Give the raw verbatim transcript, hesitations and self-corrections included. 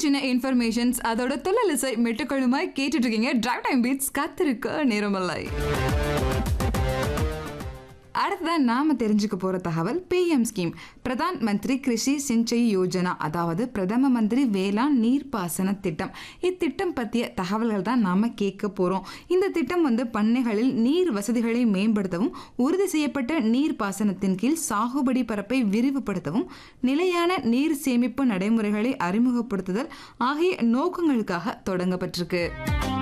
சின்ன இன்ஃபர்மேஷன்ஸ் அதோட தொழிலிசை மெட்டுக்களுமாய் கேட்டுட்டு இருக்கீங்க டிரைவ் டைம் பீட்ஸ் காத்திருக்க நேரமில்லை. அடுத்ததான் நாம தெரிஞ்சுக்க போற தகவல் பிஎம் ஸ்கீம், பிரதான் மந்திரி கிருஷி சிஞ்சய் யோஜனா, அதாவது பிரதம மந்திரி வேளாண் நீர்ப்பாசன திட்டம். இத்திட்டம் பற்றிய தகவல்கள் தான் நாம கேட்க போறோம். இந்த திட்டம் வந்து பண்ணைகளில் நீர் வசதிகளை மேம்படுத்தவும், உறுதி செய்யப்பட்ட நீர் பாசனத்தின் கீழ் சாகுபடி பரப்பை விரிவுபடுத்தவும், நிலையான நீர் சேமிப்பு நடைமுறைகளை அறிமுகப்படுத்துதல் ஆகிய நோக்கங்களுக்காக தொடங்கப்பட்டிருக்கு.